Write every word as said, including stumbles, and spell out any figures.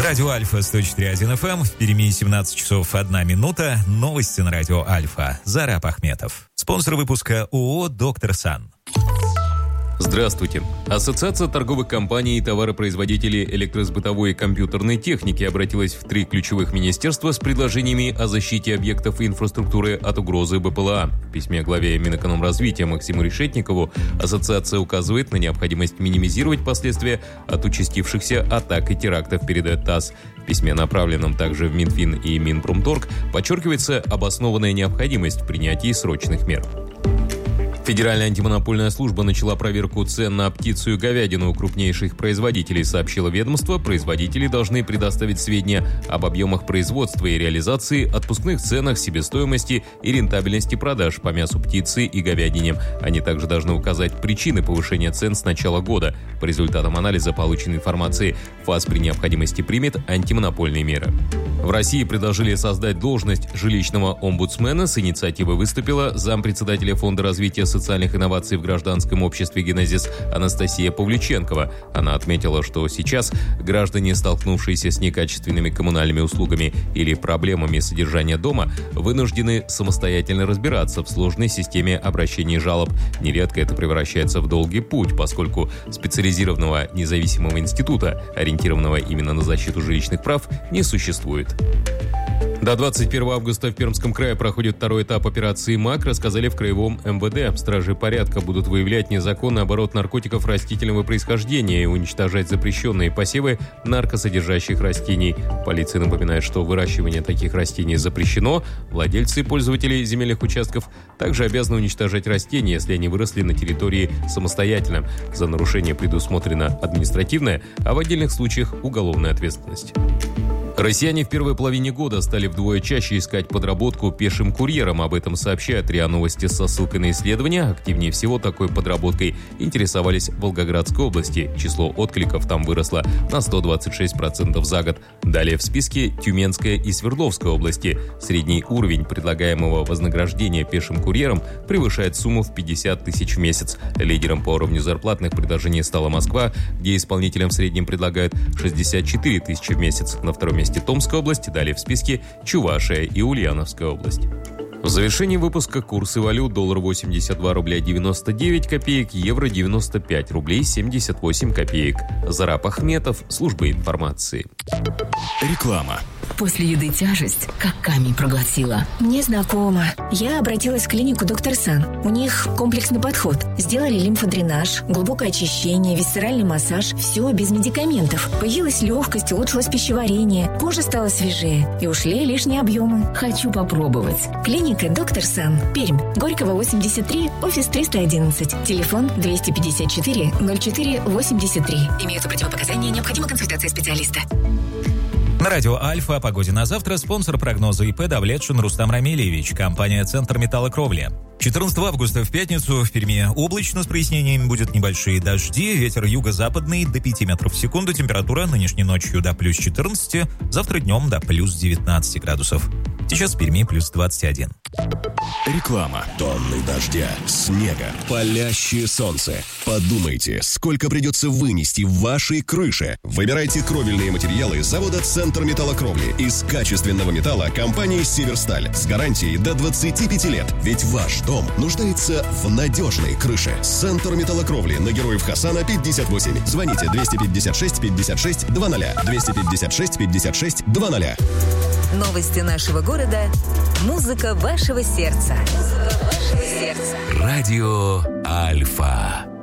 Радио Альфа сто четыре точка один эф эм. В Перми семнадцать часов одна минута. Новости на Радио Альфа. Зараб Ахметов. Спонсор выпуска ООО «Доктор Сан». Здравствуйте. Ассоциация торговых компаний и товаропроизводителей электросбытовой и компьютерной техники обратилась в три ключевых министерства с предложениями о защите объектов и инфраструктуры от угрозы БПЛА. В письме главе Минэкономразвития Максиму Решетникову ассоциация указывает на необходимость минимизировать последствия от участившихся атак и терактов, передает ТАСС. В письме, направленном также в Минфин и Минпромторг, подчеркивается обоснованная необходимость в принятии срочных мер. Федеральная антимонопольная служба начала проверку цен на птицу и говядину у крупнейших производителей, сообщило ведомство. Производители должны предоставить сведения об объемах производства и реализации, отпускных ценах, себестоимости и рентабельности продаж по мясу птицы и говядине. Они также должны указать причины повышения цен с начала года. По результатам анализа полученной информации ФАС при необходимости примет антимонопольные меры. В России предложили создать должность жилищного омбудсмена. С инициативой выступила зампредседателя Фонда развития социальных инноваций в гражданском обществе «Генезис» Анастасия Павлюченкова. Она отметила, что сейчас граждане, столкнувшиеся с некачественными коммунальными услугами или проблемами содержания дома, вынуждены самостоятельно разбираться в сложной системе обращений жалоб. Нередко это превращается в долгий путь, поскольку специализированного независимого института, ориентированного именно на защиту жилищных прав, не существует. До двадцать первого августа в Пермском крае проходит второй этап операции МАК, рассказали в краевом эм вэ дэ. Стражи порядка будут выявлять незаконный оборот наркотиков растительного происхождения и уничтожать запрещенные посевы наркосодержащих растений. Полиция напоминает, что выращивание таких растений запрещено. Владельцы и пользователи земельных участков также обязаны уничтожать растения, если они выросли на территории самостоятельно. За нарушение предусмотрена административная, а в отдельных случаях уголовная ответственность. Россияне в первой половине года стали вдвое чаще искать подработку пешим курьером. Об этом сообщают РИА Новости со ссылкой на исследования. Активнее всего такой подработкой интересовались в Волгоградской области. Число откликов там выросло на сто двадцать шесть процентов за год. Далее в списке Тюменская и Свердловская области. Средний уровень предлагаемого вознаграждения пешим курьерам превышает сумму в пятьдесят тысяч в месяц. Лидером по уровню зарплатных предложений стала Москва, где исполнителям в среднем предлагают шестьдесят четыре тысячи в месяц. На втором месте Томская область, далее в списке Чувашия и Ульяновская область. В завершении выпуска курсы валют: доллар восемьдесят два рубля девяносто девять копеек, евро девяносто пять рублей семьдесят восемь копеек. Зараб Ахметов, служба информации. Реклама. После еды тяжесть, как камень проглотила. Мне знакомо. Я обратилась в клинику «Доктор Сан». У них комплексный подход. Сделали лимфодренаж, глубокое очищение, висцеральный массаж. Все без медикаментов. Появилась легкость, улучшилось пищеварение. Кожа стала свежее. И ушли лишние объемы. Хочу попробовать. Клиника «Доктор Сан». Пермь. Горького, восемьдесят три, офис триста одиннадцать. Телефон двести пятьдесят четыре ноль четыре восемьдесят три. Имеются противопоказания, необходима консультация специалиста. На Радио Альфа о погоде на завтра спонсор прогноза ИП Давлетшин Рустам Рамильевич, компания «Центр металлокровли». четырнадцатого августа в пятницу в Перми облачно с прояснениями, будут небольшие дожди, ветер юго-западный до пяти метров в секунду, температура нынешней ночью до плюс четырнадцати, завтра днем до плюс девятнадцати градусов. Сейчас в Перми плюс двадцать один. Реклама. Тонны дождя, снега, палящее солнце. Подумайте, сколько придется вынести в вашей крыше. Выбирайте кровельные материалы завода «Центр металлокровли» из качественного металла компании «Северсталь» с гарантией до двадцати пяти лет. Ведь ваш дом нуждается в надежной крыше. «Центр металлокровли» на Героев Хасана пятьдесят восемь. Звоните двести пятьдесят шесть пятьдесят шесть двадцать. двести пятьдесят шесть пятьдесят шесть двадцать. Новости нашего города. Музыка вашего сердца. Музыка вашего сердца. Радио Альфа.